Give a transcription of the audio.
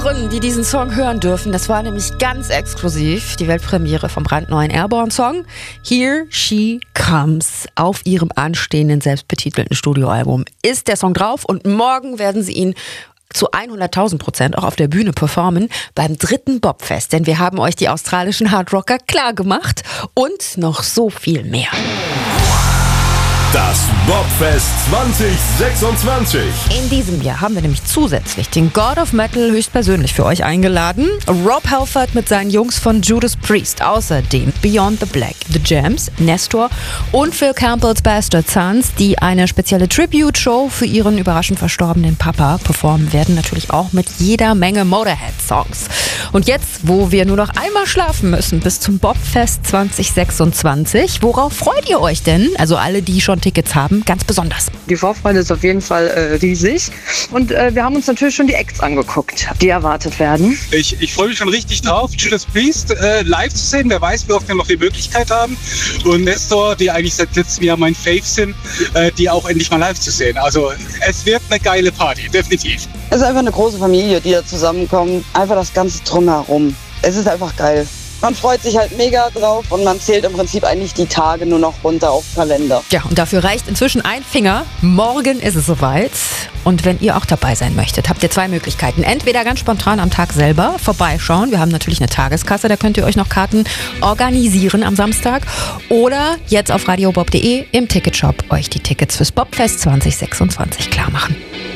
Wochen, die diesen Song hören dürfen. Das war nämlich ganz exklusiv die Weltpremiere vom brandneuen Airborne-Song Here She Comes. Auf ihrem anstehenden, selbstbetitelten Studioalbum ist der Song drauf und morgen werden sie ihn zu 100.000% auch auf der Bühne performen beim 3. Bobfest. Denn wir haben euch die australischen Hardrocker klar gemacht und noch so viel mehr. Das Bobfest 2026. In diesem Jahr haben wir nämlich zusätzlich den God of Metal höchstpersönlich für euch eingeladen. Rob Halford mit seinen Jungs von Judas Priest. Außerdem Beyond the Black, The Jams, Nestor und Phil Campbell's Bastard Sons, die eine spezielle Tribute-Show für ihren überraschend verstorbenen Papa performen werden. Natürlich auch mit jeder Menge Motorhead-Songs. Und jetzt, wo wir nur noch einmal schlafen müssen bis zum Bobfest 2026, worauf freut ihr euch denn? Also alle, die schon Tickets haben, ganz besonders. Die Vorfreude ist auf jeden Fall riesig und wir haben uns natürlich schon die Acts angeguckt, die erwartet werden. Ich freue mich schon richtig drauf, Judas Priest live zu sehen. Wer weiß, wie oft wir noch die Möglichkeit haben. Und Nestor, die eigentlich seit letztem Jahr mein Fave sind, die auch endlich mal live zu sehen. Also es wird eine geile Party, definitiv. Es ist einfach eine große Familie, die da zusammenkommt. Einfach das Ganze drumherum. Es ist einfach geil. Man freut sich halt mega drauf und man zählt im Prinzip eigentlich die Tage nur noch runter auf den Kalender. Ja, und dafür reicht inzwischen ein Finger. Morgen ist es soweit. Und wenn ihr auch dabei sein möchtet, habt ihr 2 Möglichkeiten. Entweder ganz spontan am Tag selber vorbeischauen. Wir haben natürlich eine Tageskasse, da könnt ihr euch noch Karten organisieren am Samstag. Oder jetzt auf radiobob.de im Ticketshop euch die Tickets fürs Bobfest 2026 klar machen.